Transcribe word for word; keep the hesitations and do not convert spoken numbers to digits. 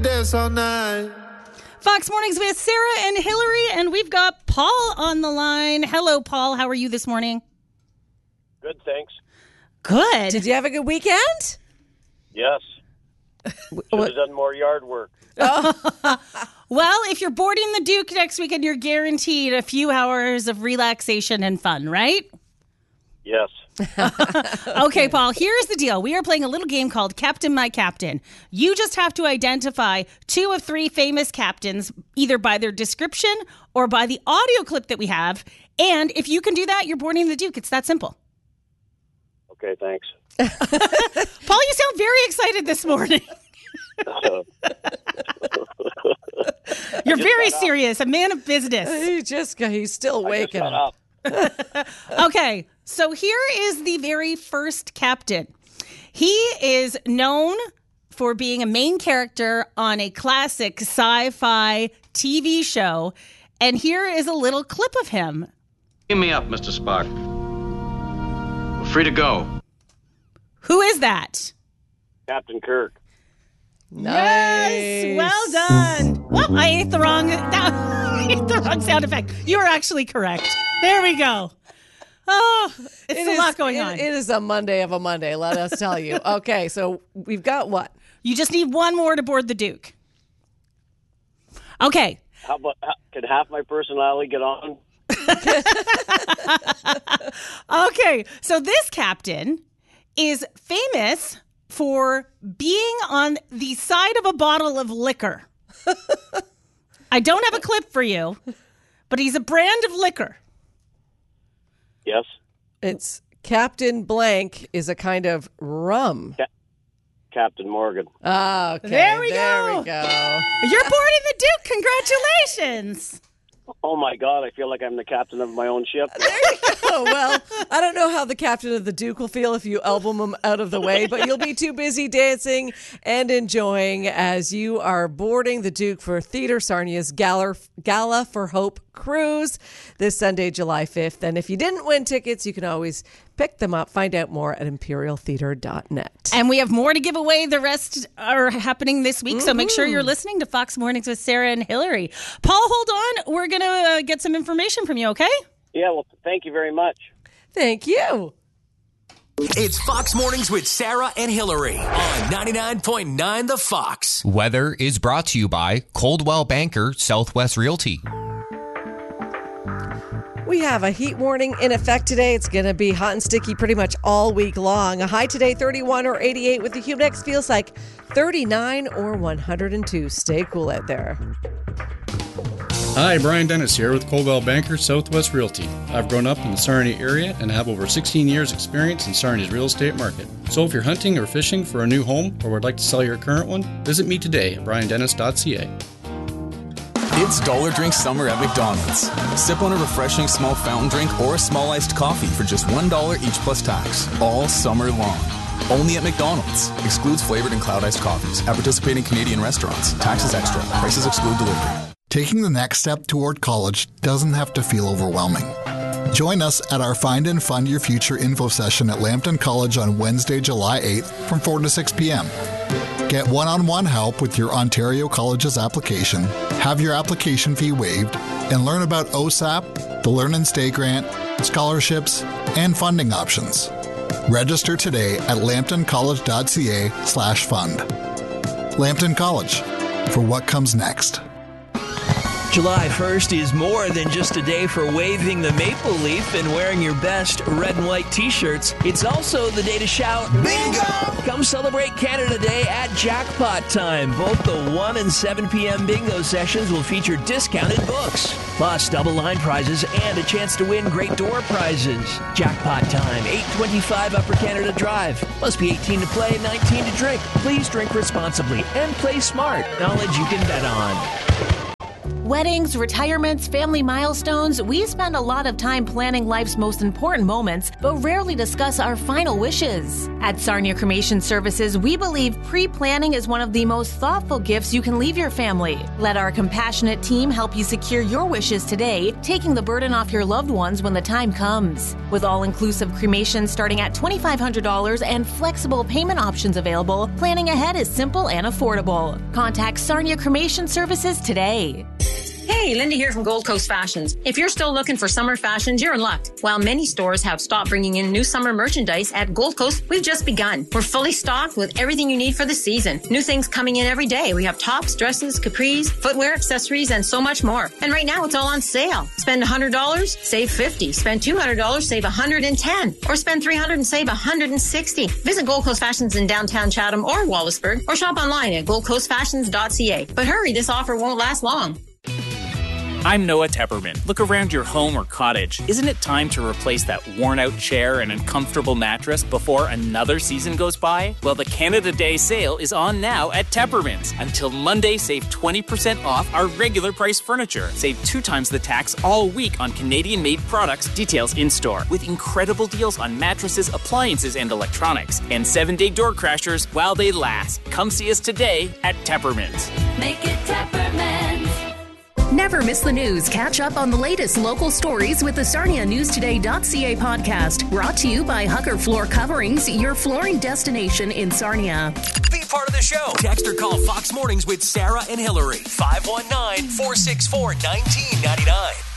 Dance all night. Fox Mornings with Sarah and Hillary, and we've got Paul on the line. Hello, Paul. How are you this morning? Good, thanks. Good. Did you have a good weekend? Yes. Should have done more yard work. Oh. Well, if you're boarding the Duke next weekend, you're guaranteed a few hours of relaxation and fun, right? Yes. Okay, Paul, here's the deal. We are playing a little game called Captain My Captain. You just have to identify two of three famous captains, either by their description or by the audio clip that we have. And if you can do that, you're boarding the Duke. It's that simple. Okay, thanks. Paul, you sound very excited this morning. You're very serious, a man of business. He just he's still waking up. up. Okay, so here is the very first captain. He is known for being a main character on a classic sci-fi T V show, and here is a little clip of him. Give me up, Mister Spock. We're free to go. Who is that? Captain Kirk. Nice. Yes, well done. Well, I ate the wrong, I ate the wrong sound effect. You are actually correct. There we go. Oh, it's It a is- lot going it- on. It is a Monday of a Monday, let us tell you. Okay, so we've got what? You just need one more to board the Duke. Okay. How about, how, can half my personality get on? Okay, so this captain is famous for being on the side of a bottle of liquor. I don't have a clip for you, but he's a brand of liquor. Yes. It's Captain Blank is a kind of rum. Ca- Captain Morgan. Ah, okay. There we there go. we go. You're boarding the Duke. Congratulations. Oh, my God. I feel like I'm the captain of my own ship. Oh, well, I don't know how the captain of the Duke will feel if you album him out of the way, but you'll be too busy dancing and enjoying as you are boarding the Duke for Theater Sarnia's Gala, Gala for Hope cruise this Sunday, July fifth. And if you didn't win tickets, you can always pick them up. Find out more at imperial theater dot net. And we have more to give away. The rest are happening this week, so make sure you're listening to Fox Mornings with Sarah and Hillary. Paul, hold on. We're going to uh, get some information from you, okay? Yeah, well, thank you very much. Thank you. It's Fox Mornings with Sarah and Hillary on ninety-nine point nine The Fox. Weather is brought to you by Coldwell Banker Southwest Realty. We have a heat warning in effect today. It's going to be hot and sticky pretty much all week long. A high today, thirty-one or eighty-eight, with the humid index feels like thirty-nine or one hundred two. Stay cool out there. Hi, Brian Dennis here with Coldwell Banker Southwest Realty. I've grown up in the Sarnia area and have over sixteen years experience in Sarnia's real estate market. So if you're hunting or fishing for a new home or would like to sell your current one, visit me today at brian dennis dot c a. It's Dollar Drink Summer at McDonald's. Sip on a refreshing small fountain drink or a small iced coffee for just one dollar each plus tax, all summer long. Only at McDonald's. Excludes flavored and cloud iced coffees. At participating Canadian restaurants. Taxes extra. Prices exclude delivery. Taking the next step toward college doesn't have to feel overwhelming. Join us at our Find and Fund Your Future info session at Lambton College on Wednesday, July eighth from four to six p.m. Get one-on-one help with your Ontario College's application, have your application fee waived, and learn about O S A P, the Learn and Stay Grant, scholarships, and funding options. Register today at lambton college dot c a slash fund. Lambton College, for what comes next. July first is more than just a day for waving the maple leaf and wearing your best red and white t-shirts. It's also the day to shout, Bingo! Come celebrate Canada Day at Jackpot Time. Both the one and seven p.m. bingo sessions will feature discounted books, plus double line prizes and a chance to win great door prizes. Jackpot Time, eight twenty-five Upper Canada Drive. Must be eighteen to play, nineteen to drink. Please drink responsibly and play smart. Knowledge you can bet on. weddings, retirements, family milestones, we spend a lot of time planning life's most important moments, but rarely discuss our final wishes. At Sarnia Cremation Services, we believe pre-planning is one of the most thoughtful gifts you can leave your family. Let our compassionate team help you secure your wishes today, taking the burden off your loved ones when the time comes. With all-inclusive cremation starting at twenty-five hundred dollars and flexible payment options available, planning ahead is simple and affordable. Contact Sarnia Cremation Services today. Hey, Linda here from Gold Coast Fashions. If you're still looking for summer fashions, you're in luck. While many stores have stopped bringing in new summer merchandise, at Gold Coast, we've just begun. We're fully stocked with everything you need for the season. New things coming in every day. We have tops, dresses, capris, footwear, accessories, and so much more. And right now, it's all on sale. Spend one hundred dollars, save fifty dollars. Spend two hundred dollars, save one hundred ten dollars. Or spend three hundred dollars and save one hundred sixty dollars. Visit Gold Coast Fashions in downtown Chatham or Wallaceburg, or shop online at gold coast fashions dot c a. But hurry, this offer won't last long. I'm Noah Tepperman. Look around your home or cottage. Isn't it time to replace that worn-out chair and uncomfortable mattress before another season goes by? Well, the Canada Day sale is on now at Tepperman's. Until Monday, save twenty percent off our regular price furniture. Save two times the tax all week on Canadian-made products. Details in-store. With incredible deals on mattresses, appliances, and electronics. And seven-day door crashers while they last. Come see us today at Tepperman's. Make it Tepperman's. Never miss the news. Catch up on the latest local stories with the Sarnia News Today dot c a podcast. Brought to you by Hucker Floor Coverings, your flooring destination in Sarnia. Be part of the show. Text or call Fox Mornings with Sarah and Hillary. five one nine, four six four, one nine nine nine.